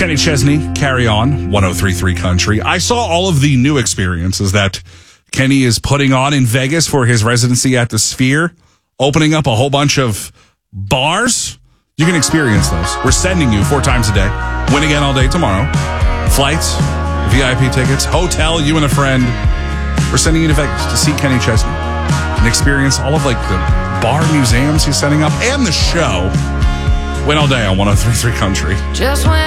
Kenny Chesney, Carry On, 103.3 Country. I saw all of the new experiences that Kenny is putting on in Vegas for his residency at the Sphere, opening up a whole bunch of bars. You can experience those. We're sending you 4 times a day. Win again all day tomorrow. Flights, VIP tickets, hotel, you and a friend. We're sending you to Vegas to see Kenny Chesney and experience all of the bar museums he's setting up and the show. Win all day on 103.3 Country. Just when